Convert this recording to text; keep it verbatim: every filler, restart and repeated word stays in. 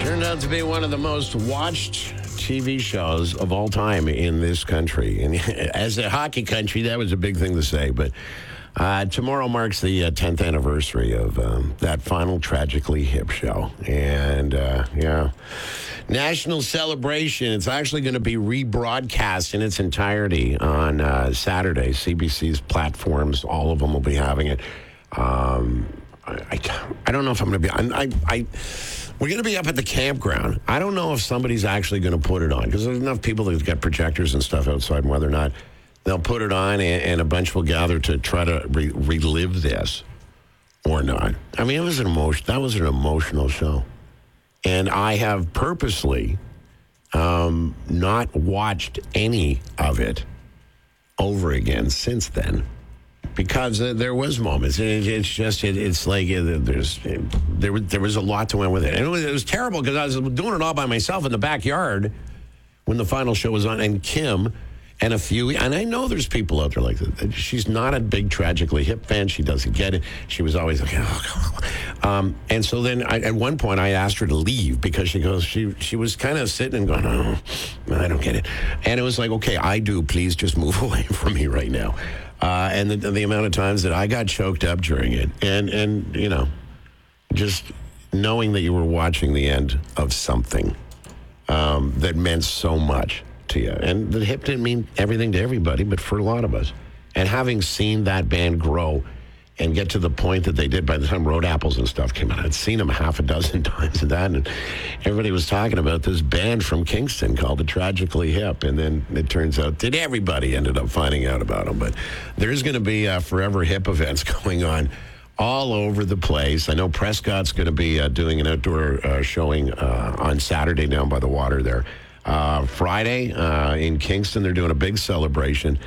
Turned out to be one of the most watched T V shows of all time in this country. And as a hockey country, that was a big thing to say. But uh, tomorrow marks the uh, tenth anniversary of um, that final Tragically Hip show. And, uh, yeah, national celebration. It's actually going to be rebroadcast in its entirety on uh, Saturday. C B C's platforms, all of them will be having it. Um, I, I, I don't know if I'm going to be... I, I, I We're going to be up at the campground. I don't know if somebody's actually going to put it on because there's enough people that got projectors and stuff outside and whether or not they'll put it on and, and a bunch will gather to try to re- relive this or not. I mean, it was an emotion. That was an emotional show. And I have purposely um, not watched any of it over again since then. Because uh, there was moments. It, it's just, it, it's like uh, there's it, there, was, there was a lot to went with it. And it was, it was terrible because I was doing it all by myself in the backyard when the final show was on. And Kim and a few, and I know there's people out there like that. She's not a big Tragically Hip fan. She doesn't get it. She was always like, oh, um, and so then I, at one point I asked her to leave because she goes, she, she was kind of sitting and going, oh, I don't get it. And it was like, okay, I do. Please just move away from me right now. Uh, and the, the amount of times that I got choked up during it. And, and, you know, just knowing that you were watching the end of something um, that meant so much to you. And the Hip didn't mean everything to everybody, but for a lot of us. And having seen that band grow and get to the point that they did by the time Road Apples and stuff came out, I'd seen them half a dozen times of that. And everybody was talking about this band from Kingston called the Tragically Hip. And then it turns out that everybody ended up finding out about them. But there's going to be uh, Forever Hip events going on all over the place. I know Prescott's going to be uh, doing an outdoor uh, showing uh, on Saturday down by the water there. Uh, Friday uh, in Kingston, they're doing a big celebration.